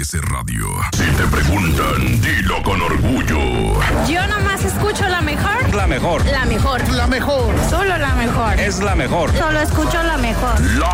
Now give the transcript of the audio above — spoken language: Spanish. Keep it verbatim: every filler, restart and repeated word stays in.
M B S Radio. Si te preguntan, dilo con orgullo. Yo nomás escucho la mejor. La mejor. La mejor. La mejor. Solo la mejor. Es la mejor. Solo escucho la mejor. La